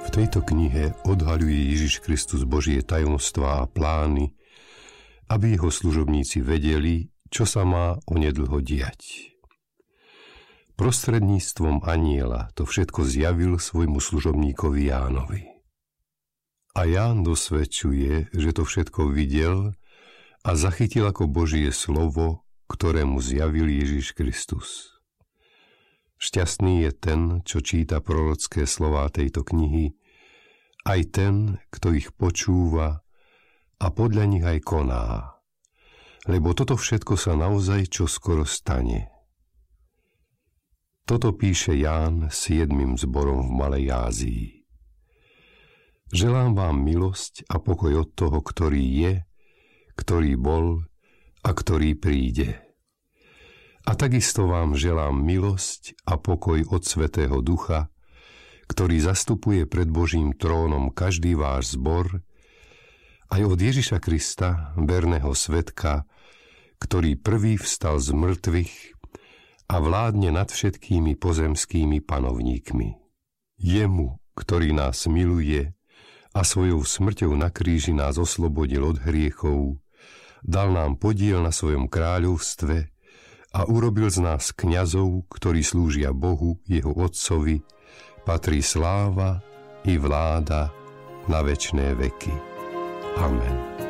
V tejto knihe odhaľuje Ježiš Kristus Božie tajomstvá a plány, aby jeho služobníci vedeli, čo sa má onedlho diať. Prostredníctvom anjela to všetko zjavil svojmu služobníkovi Jánovi. A Ján dosvedčuje, že to všetko videl a zachytil ako Božie slovo, ktoré mu zjavil Ježiš Kristus. Šťastný je ten, čo číta prorocké slová tejto knihy, aj ten, kto ich počúva a podľa nich aj koná, lebo toto všetko sa naozaj čoskoro stane. Toto píše Ján 7. zborom v Malej Ázii. Želám vám milosť a pokoj od toho, ktorý je, ktorý bol a ktorý príde. A takisto vám želám milosť a pokoj od Svätého Ducha, ktorý zastupuje pred Božím trónom každý váš zbor, aj od Ježiša Krista, verného svedka, ktorý prvý vstal z mŕtvych a vládne nad všetkými pozemskými panovníkmi. Jemu, ktorý nás miluje a svojou smrťou na kríži nás oslobodil od hriechov, dal nám podiel na svojom kráľovstve a urobil z nás kňazov, ktorí slúžia Bohu, jeho Otcovi, patrí sláva i vláda na večné veky. Amen.